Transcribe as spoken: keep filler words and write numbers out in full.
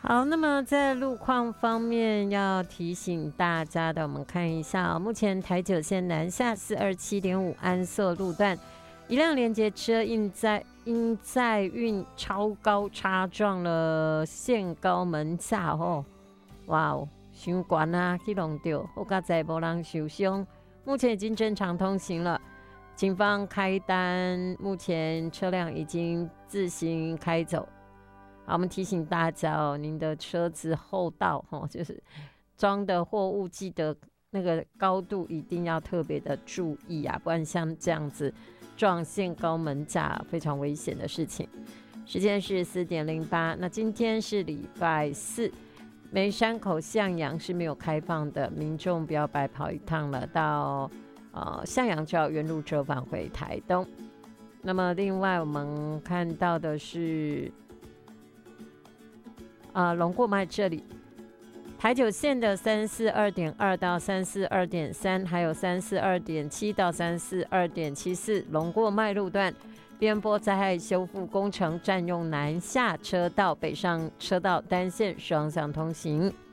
好，那么在路况方面要提醒大家的，我们看一下、哦、目前台九线南下 四二七点五 安瑟路段，一辆连接车因载因载运超高擦撞了限高门架哦，哇哦，伤悬啊，去弄到，我刚才没人受伤，目前已经正常通行了。警方开单，目前车辆已经自行开走。好，我们提醒大家哦，您的车子后道哦，就是装的货物，记得那个高度一定要特别的注意啊，不然像这样子撞限高门架，非常危险的事情。时间是四点零八，那今天是礼拜四，梅山口向阳是没有开放的，民众不要白跑一趟了，到呃向阳就要原路折返回台东。那么另外我们看到的是。啊，龙过脉这里，台九线的三四二点二到三四二点三，还有三四二点七到三四二点七四，龙过脉路段边坡灾害修复工程占用南下车道，北上车道单线双向通行。